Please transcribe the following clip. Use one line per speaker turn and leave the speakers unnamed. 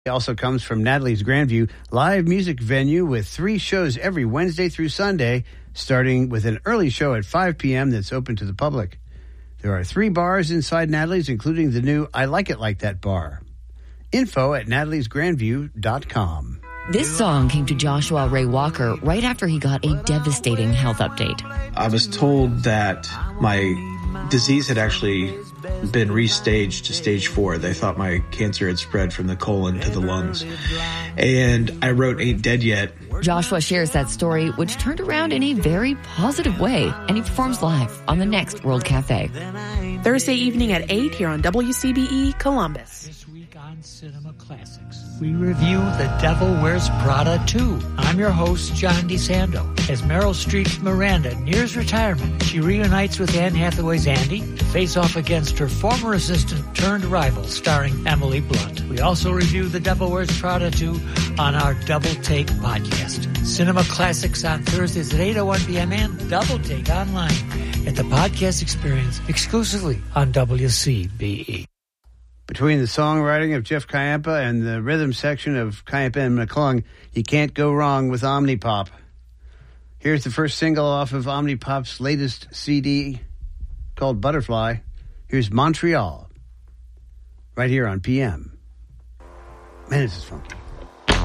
also comes from Natalie's Grandview, live music venue with 3 shows every Wednesday through Sunday, starting with an early show at 5 p.m. that's open to the public. There are 3 bars inside Natalie's, including the new I Like It Like That bar. Info at nataliesgrandview.com.
This song came to Joshua Ray Walker right after he got a devastating health update.
I was told that my disease had actually been restaged to stage 4. They thought my cancer had spread from the colon to the lungs. And I wrote Ain't Dead Yet.
Joshua shares that story, which turned around in a very positive way, and he performs live on the next World Cafe.
Thursday evening at 8 here on WCBE Columbus.
This week on Cinema Classics, we review The Devil Wears Prada 2. I'm your host, John DeSando. As Meryl Streep's Miranda nears retirement, she reunites with Anne Hathaway's Andy to face off against her former assistant turned rival, starring Emily Blunt. We also review The Devil Wears Prada 2 on our Double Take podcast. Cinema Classics on Thursdays at 8:01 p.m. and Double Take online at the podcast experience exclusively on WCBE.
Between the songwriting of Jeff Kayampa and the rhythm section of Kayampa and McClung, you can't go wrong with Omnipop. Here's the first single off of Omnipop's latest CD called Butterfly. Here's Montreal, right here on PM. Man, this is funky.